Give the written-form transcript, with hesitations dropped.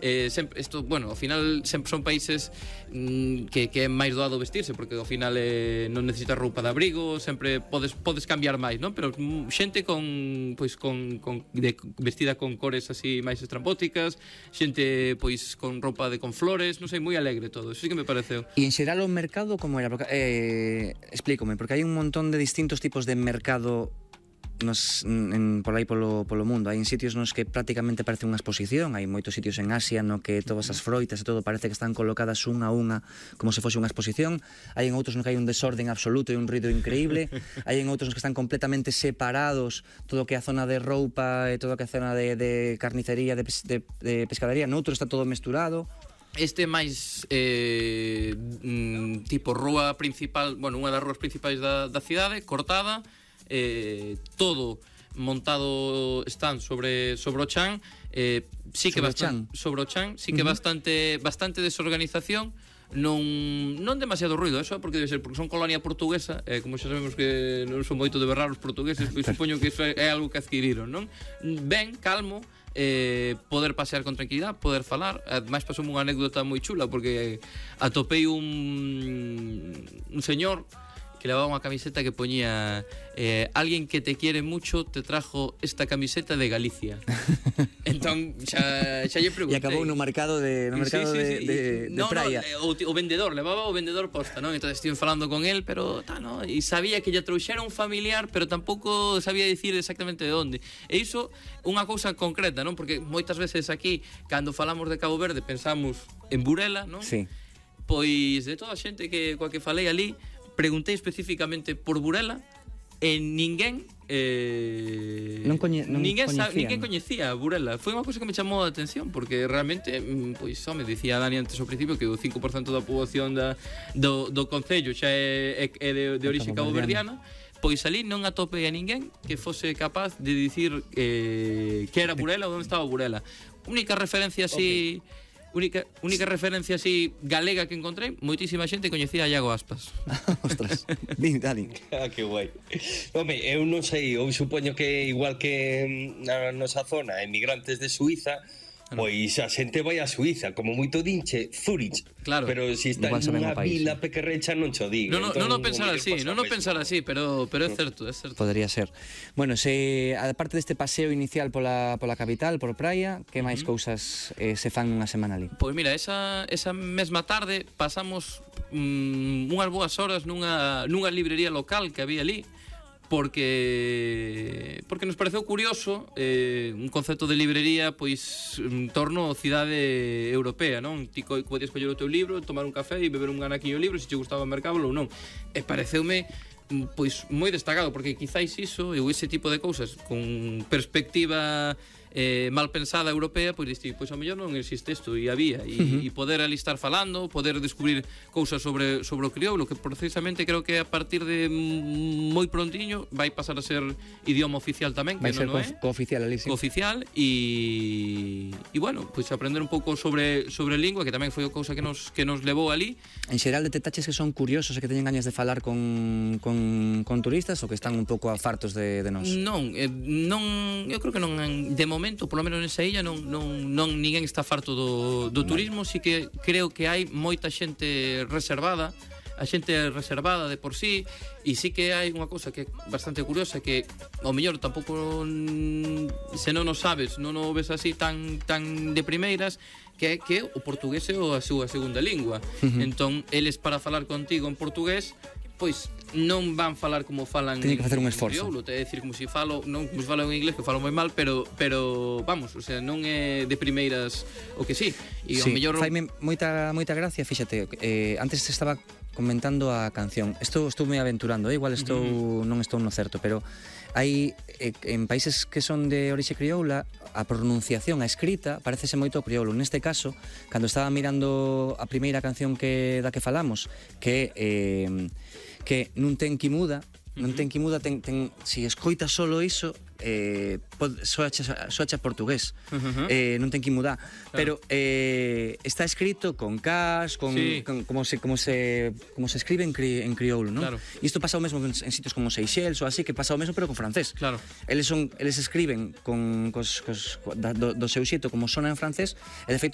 Isto, bueno, ao final sempre son países que é máis doado vestirse, porque ao final non necesitas roupa de abrigo, sempre podes cambiar máis, non? Pero xente vestida con cores así máis estrambóticas, xente pois con roupa con flores, non sei, moi alegre todo. Eso sí que me pareceu. E en xeral o mercado como era? Porque, explícome, porque hai un montón de distintos tipos de mercado por aí polo mundo. Hai en sitios nos que prácticamente parece unha exposición, hai moitos sitios en Asia no que todas as froitas e todo parece que están colocadas unha a unha como se fose unha exposición, hai en outros no que hai un desorden absoluto e un ruido increíble, hai en outros nos que están completamente separados todo o que é a zona de roupa e todo o que é a zona de carnicería, de pescadería, noutro está todo mesturado. Este máis tipo rúa principal, bueno, unha das rúas principais da cidade, cortada, todo montado están sobre o chan, sí que sobre o chan, sí que bastante desorganización, non demasiado ruido, eso porque debe ser porque son colonia portuguesa, como xa sabemos que non son moito de berrar os portugueses, pois supoño que iso é algo que adquiriron, non? Ben, calmo, poder pasear con tranquilidade, poder falar. Ademais pasou unha anécdota moi chula porque atopei un señor que levaba unha camiseta que poñía alguén que te quiere mucho te trajo esta camiseta de Galicia. Entón xa lle preguntei. E acabou no mercado de praia. O vendedor, levaba o vendedor posta, non? Entón estive falando con él, pero no, e sabía que lle trouxera un familiar, pero tampouco sabía dicir exactamente de onde. E iso unha cousa concreta, non? Porque moitas veces aquí, cando falamos de Cabo Verde, pensamos en Burela, non? Sí. Pois de toda a xente coa que falei ali, preguntei especificamente por Burela e ninguén coñecía Burela. Foi unha cousa que me chamou a atención porque realmente, pois, me dicía Dani antes ao principio que o 5% da poboación do concello xa é de orixe caboverdiana. Pois ali non atopei a ninguén que fose capaz de dicir que era Burela ou onde estaba Burela. Única referencia así... Única referencia así galega que encontrei, moitísima xente coñecía a Iago Aspas. Ostras, Dani. Que guai. Home, eu non sei, eu supoño que igual que na nosa zona, emigrantes de Suiza, pois a xente vai a Suiza, como moito dinche Zurich. Claro. Pero se está nunha vila pequerrecha non cho digo. Non pensar así, pero é certo, é certo. Podría ser. Bueno, aparte deste paseo inicial pola capital, por praia, que máis cousas se fan nunha semana ali? Pois mira, esa mesma tarde pasamos unhas boas horas nunha librería local que había ali, porque nos pareceu curioso un concepto de librería pois en torno a cidade europea, non? Ti podías coller o teu libro, tomar un café e beber un anaquiño libro se te gustaba mercábolo ou non. E pareceume pois moi destacado porque quizáis iso ou ese tipo de cousas con perspectiva mal pensada europea, pois diste, pois ao mellor non existe isto e había, e poder ali estar falando, poder descubrir cousas sobre o crioulo, que precisamente creo que a partir de moi prontiño vai pasar a ser idioma oficial tamén, que vai ser cooficial ali, sí. Cooficial e bueno, pois aprender un pouco sobre lingua, que tamén foi a cousa que nos levou ali. En xeral detectaches que son curiosos e que teñen gañas de falar con turistas ou que están un pouco fartos de nós? Non, eu creo que non, de momento, por lo menos nesa illa non ninguén está farto do turismo, si que creo que hai moita xente reservada, a xente reservada de por sí, e sí que hai unha cousa que é bastante curiosa, que ao mellor tampouco se non o sabes, non o ves así tan de primeiras, que é o portugués é a súa segunda lingua. Entón, eles para falar contigo en portugués, pois non van falar como falan. Teñen que facer un esforzo. É dicir, como se falo en inglés, que falo moi mal, pero vamos, o sea, non é de primeiras o que sí. E ao mellor faime moita gracia, fíxate, antes estaba comentando a canción. Estou moi aventurando, igual non estou no certo, pero hai en países que son de orixe crioula, a pronunciación, a escrita, parecese moito ao crioulo. Neste caso, cando estaba mirando a primeira canción da que falamos, que non ten que muda, si escoitas solo iso, soacha portugués, non ten que mudar, pero está escrito con cas, como se escribe en crioulo, non? Claro. E isto pasa o mesmo en sitios como Seychelles ou así, que pasa o mesmo pero con francés. Claro. Eles escriben do seu xeito como sona en francés, e de feito